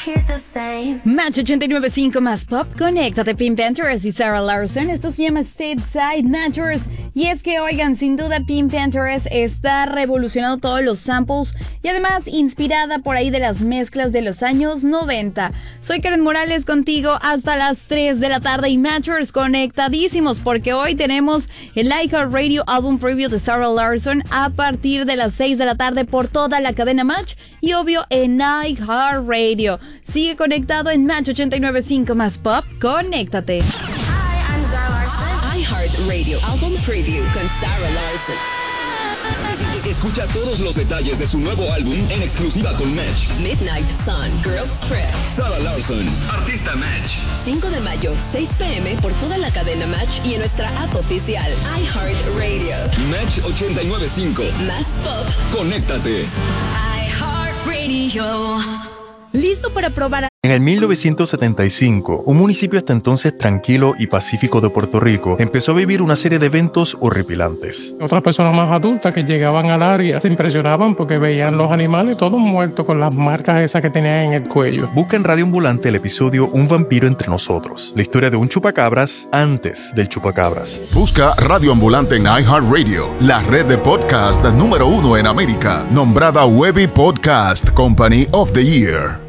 Match 89.5 más pop, conéctate. Pink Panthers y Sarah Larson. Esto se llama Stateside Matchers. Y es que, oigan, sin duda Pink Panthers está revolucionando todos los samples y además inspirada por ahí de las mezclas de los años 90. Soy Karen Morales contigo hasta las 3 de la tarde y Matchers conectadísimos porque hoy tenemos el iHeartRadio Album Preview de Sarah Larson a partir de las 6 de la tarde por toda la cadena Match y obvio en iHeartRadio. Sigue conectado en Match 89.5 más pop, conéctate. iHeartRadio Album Preview con Sarah Larson. Escucha todos los detalles de su nuevo álbum en exclusiva con Match. Midnight Sun, Girls Trip. Sarah Larson, artista Match. 5 de mayo, 6 p.m. por toda la cadena Match y en nuestra app oficial iHeartRadio. Match 89.5. Más pop. Conéctate. iHeartRadio. ¿Listo para probar? En el 1975, un municipio hasta entonces tranquilo y pacífico de Puerto Rico empezó a vivir una serie de eventos horripilantes. Otras personas más adultas que llegaban al área se impresionaban porque veían los animales todos muertos con las marcas esas que tenían en el cuello. Busca en Radio Ambulante el episodio Un vampiro entre nosotros, la historia de un chupacabras antes del chupacabras. Busca Radio Ambulante en iHeartRadio, la red de podcast número 1 en América, nombrada Webby Podcast Company of the Year.